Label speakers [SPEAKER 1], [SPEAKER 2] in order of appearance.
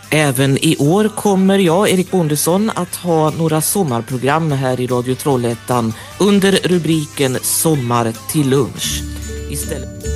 [SPEAKER 1] Även i år kommer jag, Erik Bondesson, att ha några sommarprogram här i Radio Trollhättan under rubriken Sommar till lunch. Istället